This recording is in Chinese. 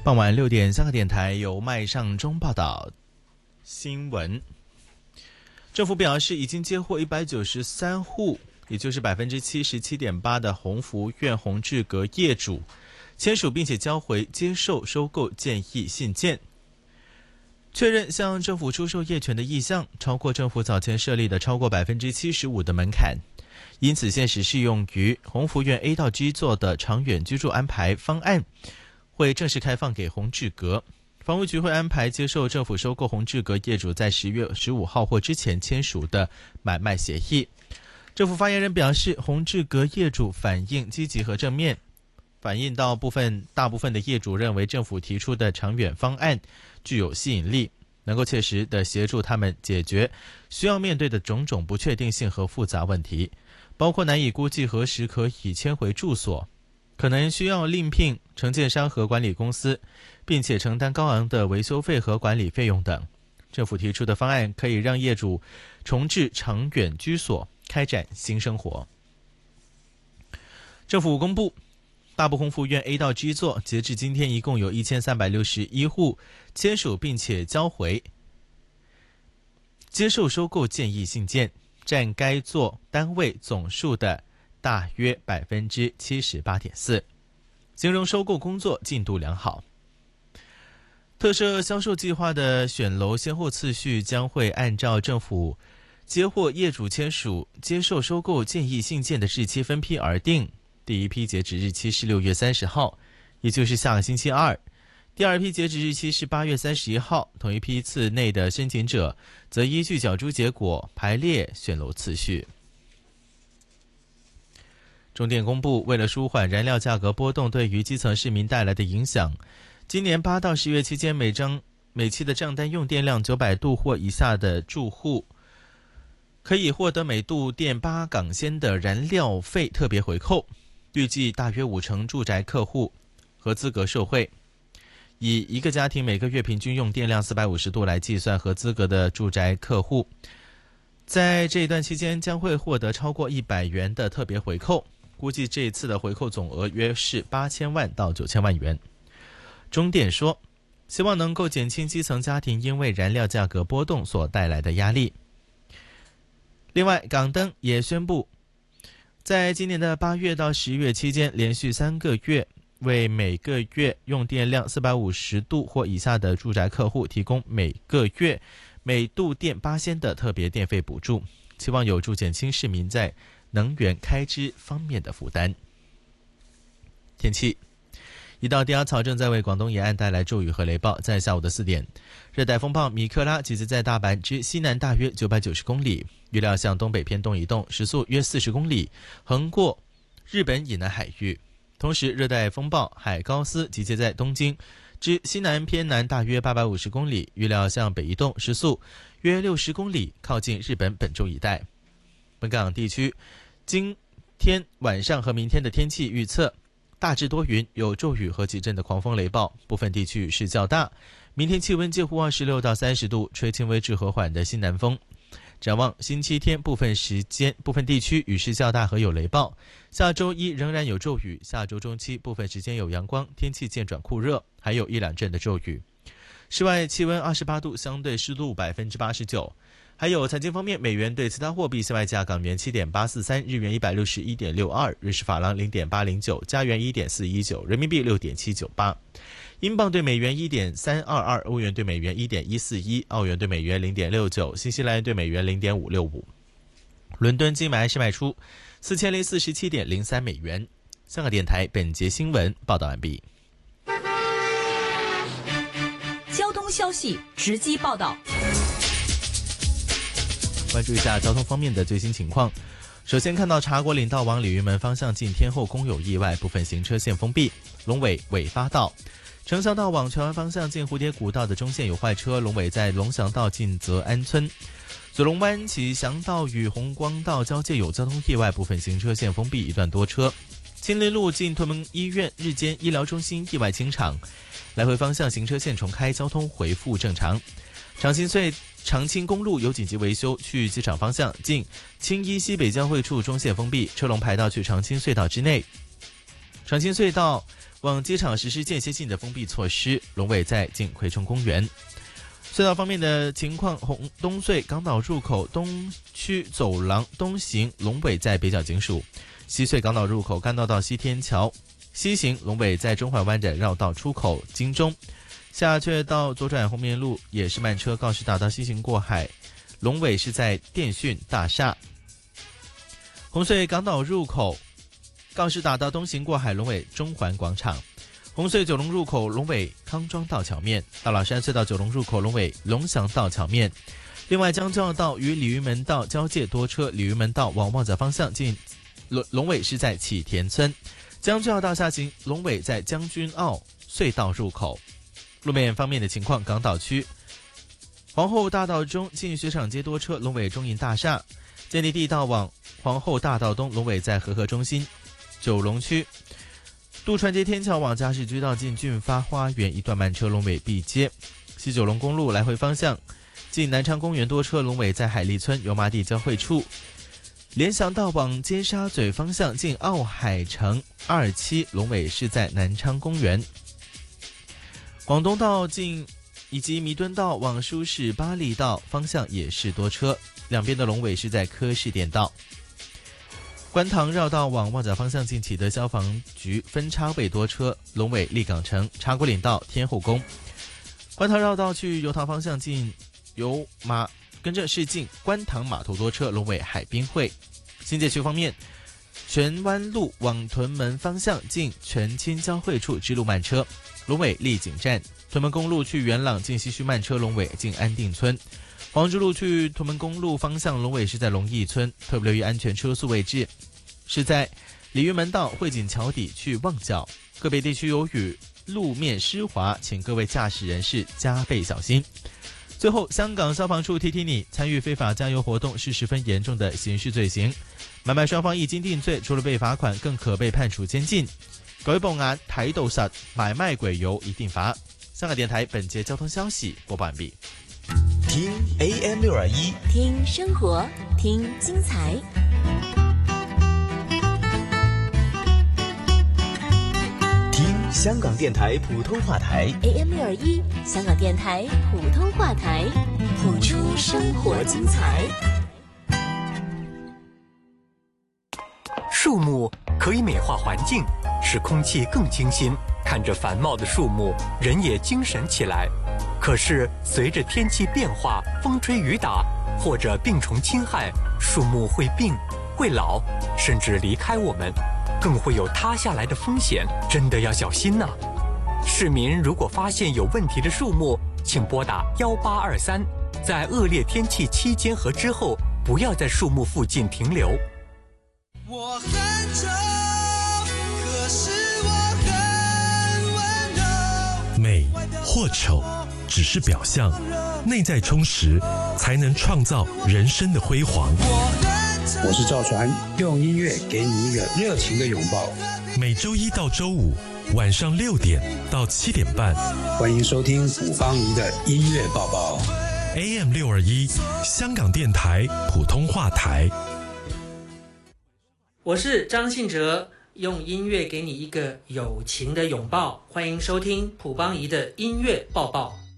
傍晚6点，香港电台由麦尚中报道新闻。政府表示，已经接获193户，也就是 77.8% 的鸿福苑宏志阁业主签署并且交回接受收购建议信件，确认向政府出售业权的意向超过政府早前设立的超过 75% 的门槛，因此现时适用于鸿福苑 A 到 G 座的长远居住安排方案会正式开放给宏志阁。房屋局会安排接受政府收购宏志阁业主在10月15号或之前签署的买卖协议。政府发言人表示，宏志阁业主反应积极和正面，反映到大部分的业主认为政府提出的长远方案具有吸引力，能够切实地协助他们解决需要面对的种种不确定性和复杂问题，包括难以估计何时可以迁回住所，可能需要另聘承建商和管理公司，并且承担高昂的维修费和管理费用等。政府提出的方案可以让业主重置长远居所，开展新生活。政府公布，大埔鸿福苑 A 到 G 座截至今天一共有1361户签署并且交回接受收购建议信件，占该座单位总数的大约 78.4%， 形容收购工作进度良好。特设销售计划的选楼先后次序将会按照政府接获业主签署接受收购建议信件的日期分批而定。第一批截止日期是6月30号，也就是下个星期二；第二批截止日期是8月31号。同一批次内的申请者则依据角逐结果排列选楼次序。中电公布，为了舒缓燃料价格波动对于基层市民带来的影响，今年8到10月期间，每期的账单用电量900度或以下的住户可以获得每度电8港仙的燃料费特别回扣，预计大约50%住宅客户合资格受惠。以一个家庭每个月平均用电量450度来计算，合资格的住宅客户在这一段期间将会获得超过100元的特别回扣，估计这一次的回扣总额约是8000万到9000万元。中电说，希望能够减轻基层家庭因为燃料价格波动所带来的压力。另外，港灯也宣布，在今年的8月到10月期间，连续3个月为每个月用电量450度或以下的住宅客户提供每个月每度电8仙的特别电费补助，期望有助减轻市民在能源开支方面的负担。天气，一道低压槽正在为广东沿岸带来骤雨和雷暴。在下午的4点，热带风暴米克拉集结在大阪之西南大约990公里，预料向东北偏东移动，时速约40公里，横过日本以南海域。同时，热带风暴海高斯集结在东京之西南偏南大约850公里，预料向北移动，时速约60公里，靠近日本本州一带。本港地区今天晚上和明天的天气预测，大致多云，有骤雨和几阵的狂风雷暴，部分地区雨势较大。明天气温介乎26到30度，吹轻微至和缓的西南风。展望星期天，部分地区雨势较大和有雷暴。下周一仍然有骤雨，下周中期部分时间有阳光，天气渐转酷热，还有1-2阵的骤雨。室外气温28度，相对湿度89%。还有财经方面，美元对其他货币现外价：港元7.843，日元161.62，瑞士法郎0.809，加元1.419，人民币6.798，英镑对美元1.322，欧元对美元1.141，澳元对美元0.69，新西兰元对美元0.565。伦敦金买是卖出4047.03美元。香港电台本节新闻报道完毕。 交通消息直击报道。 关注一下交通方面的最新情况。首先看到茶果岭道往鲤鱼门方向近天后宫有意外，部分行车线封闭。龙尾尾发道，城乡道往荃湾方向近蝴蝶谷道的中线有坏车，龙尾在龙翔道近泽安村。左龙湾启祥道与红光道交界有交通意外，部分行车线封闭，一段多车。青林路近屯门医院日间医疗中心意外清场，来回方向行车线重开，交通恢复正常。长青公路有紧急维修，去机场方向近青衣西北交汇处中线封闭，车龙排到去长青隧道之内。长青隧道往机场实施间歇性的封闭措施，龙尾在近葵涌公园。隧道方面的情况，东隧港岛入口东区走廊东行龙尾在北角警署，西隧港岛入口干道到西天桥西行龙尾在中环湾的绕道出口金钟，下阙道左转红棉路也是慢车，告士打道西行过海龙尾是在电讯大厦。红隧港岛入口告士打道东行过海龙尾中环广场，红隧九龙入口龙尾康庄道桥面，大老山隧道九龙入口龙尾龙翔道桥面。另外江教道与鲤鱼门道交界多车，鲤鱼门道往旺角方向进龙尾是在启田村，将军澳道下行龙尾在将军澳隧道入口。路面方面的情况，港岛区皇后大道中进雪场街多车，龙尾中银大厦，建立地道往皇后大道东龙尾在和合中心。九龙区渡船街天桥往嘉士居道进俊发花园一段慢车，龙尾碧街。西九龙公路来回方向进南昌公园多车，龙尾在海利村油麻地交汇处。联想道往尖沙咀方向进奥海城27，龙尾是在南昌公园。广东道进以及弥敦道往舒适巴利道方向也是多车，两边的龙尾是在科士甸道。观塘绕道往旺角方向进启德消防局分叉位多车，龙尾立港城茶果岭道天后宫。观塘绕道去油塘方向进跟着是进观塘码头多车，龙尾海滨会。新界区方面，荃湾路往屯门方向进荃青交汇处支路慢车，龙尾丽景站。屯门公路去元朗进西区慢车，龙尾进安定村。黄竹路去屯门公路方向，龙尾是在龙义村。特别留意安全车速位置是在鲤鱼门道汇景桥底去旺角。个别地区有雨，路面湿滑，请各位驾驶人士加倍小心。最后，香港消防处提提你，参与非法加油活动是十分严重的刑事罪行，买卖雙方一經定罪，除了被罰款，更可被判處監禁。舉報眼睇到實，買賣鬼油一定罰。香港電台本節交通消息播報完畢。 聽 AM621， 听生活，听精彩。 听香港電台普通話台 AM621，香港電台普通話台，谱出生活精彩。 树木可以美化环境，使空气更清新，看着繁茂的树木，人也精神起来。可是随着天气变化，风吹雨打，或者病虫侵害，树木会病、会老，甚至离开我们，更会有塌下来的风险，真的要小心呐！市民如果发现有问题的树木，请拨打1823，在恶劣天气期间和之后，不要在树木附近停留。 我很丑，可是我很温柔。 美或丑只是表象，内在充实才能创造人生的辉煌。 我是赵传，用音乐给你一个热情的拥抱。 每周一到周五晚上6点到7点半， 欢迎收听古芳怡的音乐报报。 AM621，香港电台普通话台。 我是张信哲，用音乐给你一个友情的拥抱。欢迎收听普邦仪的音乐报报。